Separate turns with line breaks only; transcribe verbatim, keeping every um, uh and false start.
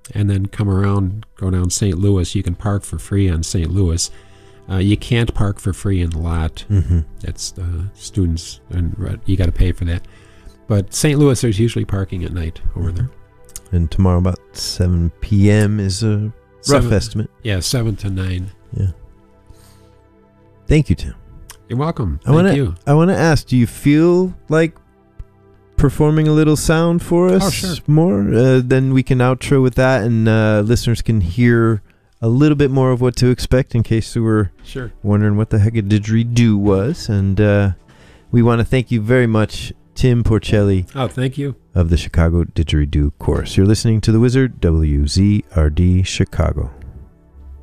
and then come around, go down Saint Louis. You can park for free on Saint Louis. Uh, you can't park for free in the lot.
Mm-hmm.
That's uh, students, and you got to pay for that. But Saint Louis, there's usually parking at night over there.
And tomorrow about seven p.m. is a rough
seven,
estimate.
Yeah, seven to nine.
Yeah. Thank you, Tim.
You're welcome.
I
Thank
wanna,
you.
I want to ask, do you feel like performing a little sound for us
oh, sure.
more? Uh, then we can outro with that, and uh, listeners can hear a little bit more of what to expect in case they were
sure.
wondering what the heck a didgeridoo was. And uh, we want to thank you very much, Tim Porcelli.
Oh, thank you.
Of the Chicago Didgeridoo Chorus. You're listening to The Wizard, W Z R D Chicago.